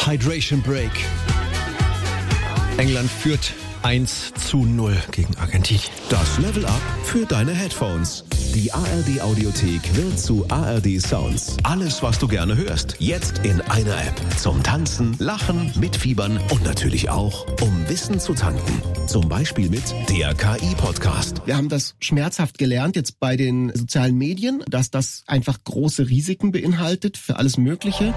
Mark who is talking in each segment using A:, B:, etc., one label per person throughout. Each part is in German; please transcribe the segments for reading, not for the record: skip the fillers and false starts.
A: Hydration Break. England führt 1:0 gegen Argentinien.
B: Das Level Up für deine Headphones. Die ARD Audiothek wird zu ARD Sounds. Alles, was du gerne hörst, jetzt in einer App. Zum Tanzen, Lachen, Mitfiebern und natürlich auch, um Wissen zu tanken. Zum Beispiel mit der KI-Podcast.
C: Wir haben das schmerzhaft gelernt jetzt bei den sozialen Medien, dass das einfach große Risiken beinhaltet für alles Mögliche.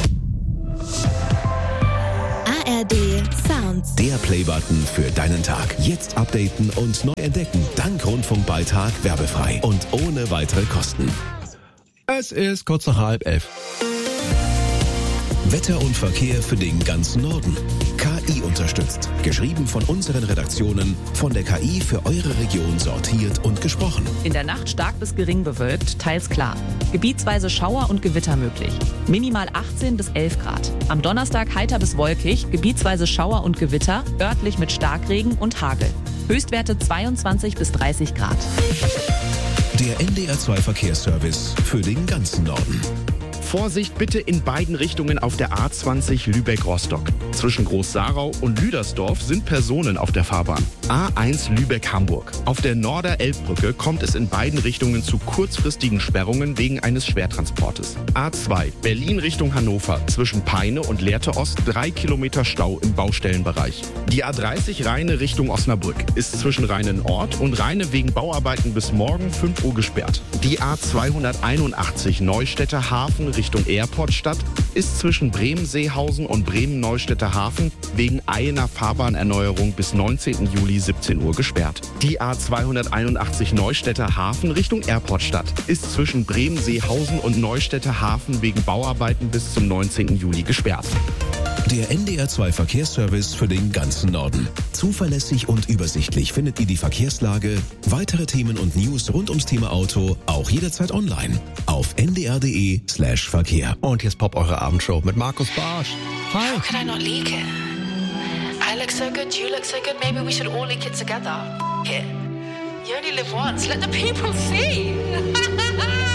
D: ARD Sounds.
B: Der Playbutton für deinen Tag. Jetzt updaten und neu entdecken. Dank Rundfunkbeitrag werbefrei und ohne weitere Kosten.
A: Es ist kurz nach 10:30.
B: Wetter und Verkehr für den ganzen Norden. KI unterstützt. Geschrieben von unseren Redaktionen, von der KI für eure Region sortiert und gesprochen.
E: In der Nacht stark bis gering bewölkt, teils klar. Gebietsweise Schauer und Gewitter möglich. Minimal 18 bis 11 Grad. Am Donnerstag heiter bis wolkig, gebietsweise Schauer und Gewitter, örtlich mit Starkregen und Hagel. Höchstwerte 22 bis 30 Grad.
B: Der NDR2 Verkehrsservice für den ganzen Norden.
F: Vorsicht bitte in beiden Richtungen auf der A20 Lübeck-Rostock. Zwischen Groß-Sarau und Lüdersdorf sind Personen auf der Fahrbahn. A1 Lübeck-Hamburg. Auf der Norder-Elbbrücke kommt es in beiden Richtungen zu kurzfristigen Sperrungen wegen eines Schwertransportes. A2 Berlin Richtung Hannover. Zwischen Peine und Lehrte Ost 3 Kilometer Stau im Baustellenbereich. Die A30 Rheine Richtung Osnabrück ist zwischen Rheine-Nord und Rheine wegen Bauarbeiten bis morgen 5 Uhr gesperrt. Die A281 Neustädter Hafen Richtung Airportstadt ist zwischen Bremen-Seehausen und Bremen-Neustädter Hafen wegen einer Fahrbahnerneuerung bis 19. Juli 17 Uhr gesperrt. Die A281 Neustädter Hafen Richtung Airportstadt ist zwischen Bremen-Seehausen und Neustädter Hafen wegen Bauarbeiten bis zum 19. Juli gesperrt.
B: Der NDR2 Verkehrsservice für den ganzen Norden. Zuverlässig und übersichtlich findet ihr die Verkehrslage, weitere Themen und News rund ums Thema Auto auch jederzeit online auf ndr.de/Verkehr.
A: Und jetzt Pop eure Abendshow mit Markus Barsch. Hi.
G: How could I not leak it? I look so good, you look so good, maybe we should all leak it together. Here. You only live once, let the people see.